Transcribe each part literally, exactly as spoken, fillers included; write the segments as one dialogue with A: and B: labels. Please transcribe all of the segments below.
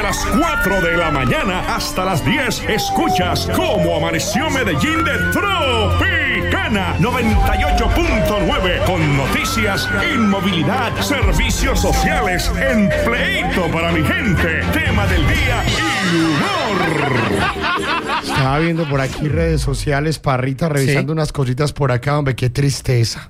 A: las cuatro de la mañana hasta las diez, escuchas Cómo Amaneció Medellín de Tropicana noventa y ocho punto nueve, con noticias, inmovilidad, servicios sociales, empleito para mi gente, tema del día y humor.
B: Estaba viendo por aquí redes sociales, Parrita, revisando ¿Sí? unas cositas por acá, hombre, qué tristeza.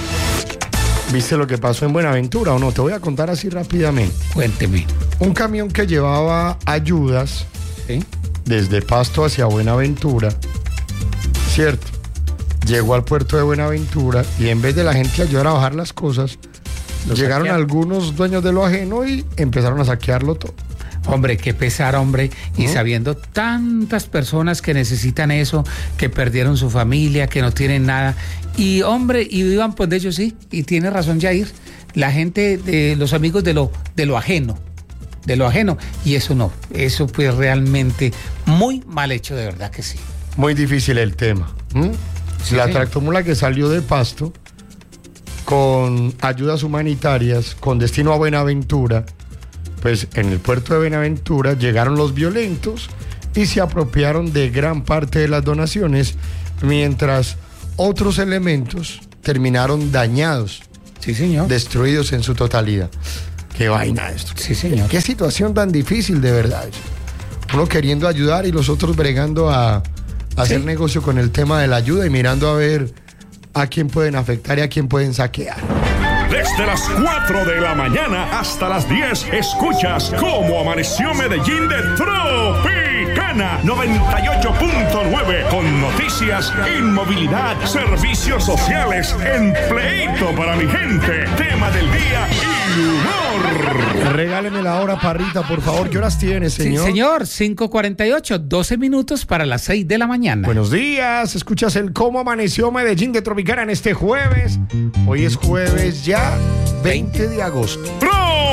B: ¿Viste lo que pasó en Buenaventura o no? Te voy a contar así rápidamente.
C: Cuénteme.
B: Un camión que llevaba ayudas
C: ¿Sí?
B: desde Pasto hacia Buenaventura, ¿cierto? Llegó al puerto de Buenaventura y en vez de la gente ayudar a bajar las cosas, Los llegaron saquearon. algunos dueños de lo ajeno y empezaron a saquearlo todo.
C: Hombre, qué pesar, hombre. Y ¿Mm? sabiendo tantas personas que necesitan eso, que perdieron su familia, que no tienen nada. Y, hombre, y vivan pues de ellos, sí. Y tiene razón Jair. La gente, de los amigos de lo, de lo ajeno. De lo ajeno. Y eso no. Eso pues realmente muy mal hecho, de verdad que sí.
B: Muy difícil el tema. ¿Mm? Sí, la tractomula que salió de Pasto con ayudas humanitarias, con destino a Buenaventura, pues en el puerto de Buenaventura llegaron los violentos y se apropiaron de gran parte de las donaciones, mientras otros elementos terminaron dañados.
C: Sí, señor.
B: Destruidos en su totalidad. Qué vaina esto.
C: Sí, señor.
B: Qué situación tan difícil, de verdad. Uno queriendo ayudar y los otros bregando a, a hacer ¿Sí? negocio con el tema de la ayuda y mirando a ver a quién pueden afectar y a quién pueden saquear.
A: Desde las cuatro de la mañana hasta las diez, escuchas Cómo Amaneció Medellín de Tropicana noventa y ocho punto nueve, con noticias, inmovilidad, servicios sociales, empleito para mi gente, tema del día y humor.
B: Regáleme la hora, Parrita, por favor. ¿Qué horas tiene, señor?
C: Sí, señor, cinco cuarenta y ocho, doce minutos para las seis de la mañana.
B: Buenos días, escuchas el Cómo Amaneció Medellín de Tropicana en este jueves. Hoy es jueves ya veinte de agosto.
A: ¡Pro!